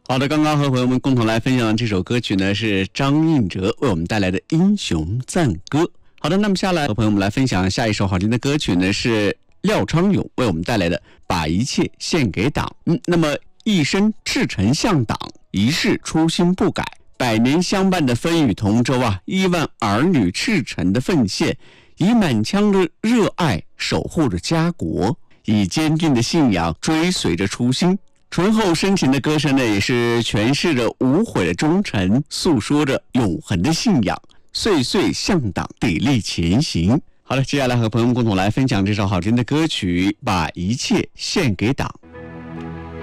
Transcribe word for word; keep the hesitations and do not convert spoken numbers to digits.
好的，刚刚和朋友们共同来分享的这首歌曲呢，是张映哲为我们带来的《英雄赞歌》。好的，那么下来和朋友们来分享下一首好听的歌曲呢，是廖昌永为我们带来的《把一切献给党》。嗯，那么一生赤诚向党，一世初心不改，百年相伴的风雨同舟啊，亿万儿女赤诚的奉献，以满腔的热爱守护着家国，以坚定的信仰追随着初心。醇厚深情的歌声呢，也是诠释着无悔的忠诚，诉说着永恒的信仰，岁岁向党，砥砺前行。好了，接下来和朋友们共同来分享这首好听的歌曲《把一切献给党》。